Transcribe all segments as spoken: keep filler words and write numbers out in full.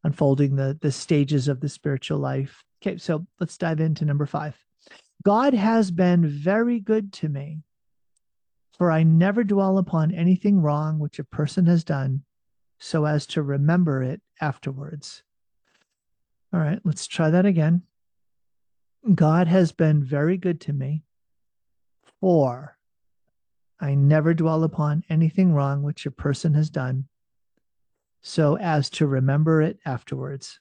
unfolding the the stages of the spiritual life. Okay, so let's dive into number five. God has been very good to me, for I never dwell upon anything wrong which a person has done, so as to remember it afterwards. All right, let's try that again. God has been very good to me, for I never dwell upon anything wrong which a person has done, so as to remember it afterwards.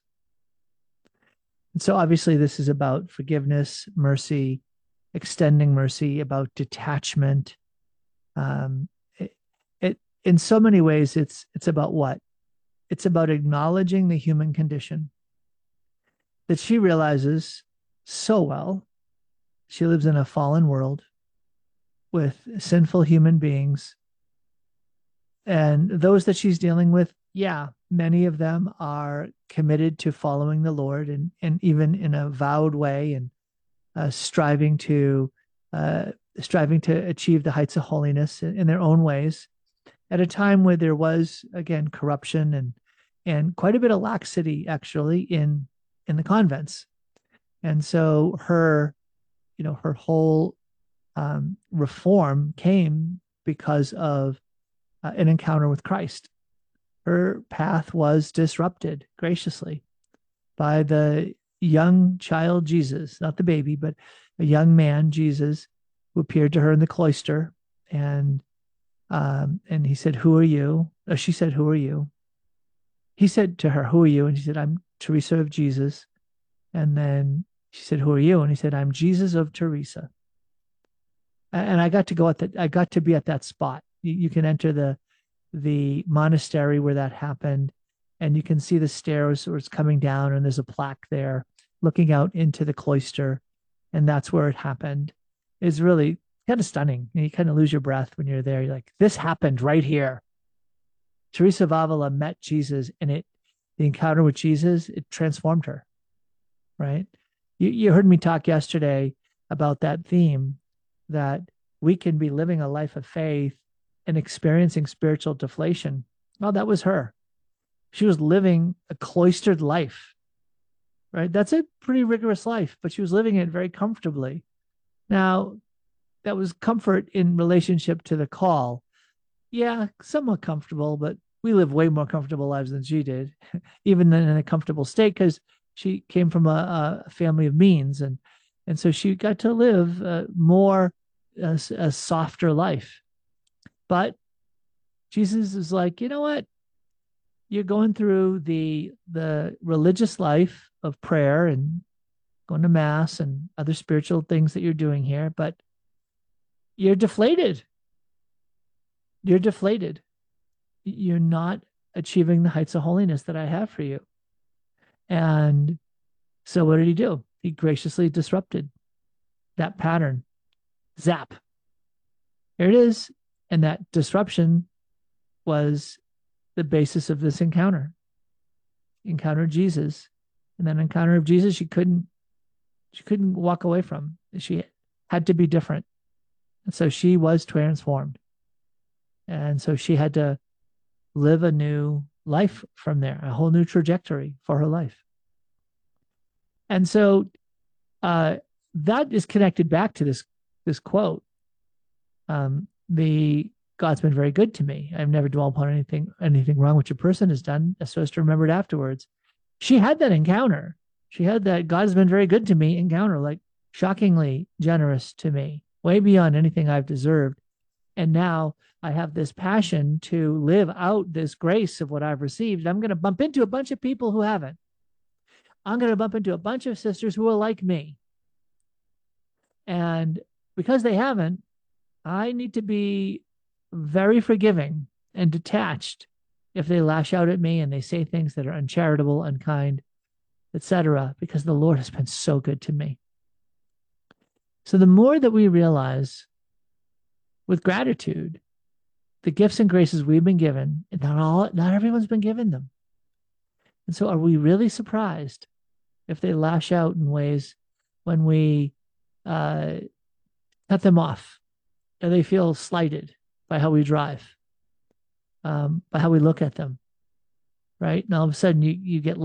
And so obviously this is about forgiveness, mercy, extending mercy, about detachment. Um, it, it in so many ways it's it's about what? It's about acknowledging the human condition that she realizes so well. She lives in a fallen world with sinful human beings. And those that she's dealing with, yeah, many of them are committed to following the Lord, and, and even in a vowed way, and uh, striving to uh, striving to achieve the heights of holiness in, in their own ways. At a time where there was again corruption and and quite a bit of laxity actually in in the convents, and so her, you know, her whole um, reform came because of uh, an encounter with Christ. Her path was disrupted graciously by the young child Jesus, not the baby, but a young man, Jesus, who appeared to her in the cloister. And um, and he said, "Who are you?" Or she said, "Who are you?" He said to her, "Who are you?" And she said, "I'm Teresa of Jesus." And then she said, "Who are you?" And he said, "I'm Jesus of Teresa." And I got to go at that. I got to be at that spot. You, you can enter the the monastery where that happened, and you can see the stairs where it's coming down, and there's a plaque there looking out into the cloister, and that's where it happened. It's really kind of stunning. You kind of lose your breath when you're there. You're like, this happened right here. Teresa of Avila met Jesus, and it the encounter with Jesus, it transformed her, right? You, you heard me talk yesterday about that theme, that we can be living a life of faith and experiencing spiritual deflation. Well, that was her. She was living a cloistered life, right? That's a pretty rigorous life, but she was living it very comfortably. Now, that was comfort in relationship to the call. Yeah, somewhat comfortable, but we live way more comfortable lives than she did, even in a comfortable state, because she came from a, a family of means, and and so she got to live uh, more a, a softer life. But Jesus is like, you know what? You're going through the the religious life of prayer and going to mass and other spiritual things that you're doing here, but you're deflated. You're deflated. You're not achieving the heights of holiness that I have for you. And so what did he do? He graciously disrupted that pattern. Zap. Here it is. And that disruption was the basis of this encounter. Encountered Jesus. And then encounter of Jesus, she couldn't she couldn't walk away from. She had to be different. And so she was transformed. And so she had to live a new life from there, a whole new trajectory for her life. And so uh, that is connected back to this this quote. Um, the God's been very good to me. I've never dwelled upon anything anything wrong which a person has done, so as to remember it afterwards. She had that encounter. She had that God has been very good to me encounter, like shockingly generous to me, way beyond anything I've deserved. And now I have this passion to live out this grace of what I've received. I'm going to bump into a bunch of people who haven't. I'm going to bump into a bunch of sisters who are like me. And because they haven't, I need to be very forgiving and detached if they lash out at me and they say things that are uncharitable, unkind, et cetera, because the Lord has been so good to me. So the more that we realize with gratitude the gifts and graces we've been given, and not all, not everyone's been given them. And so are we really surprised if they lash out in ways when we uh, cut them off, or they feel slighted by how we drive, um, by how we look at them, right? And all of a sudden you, you get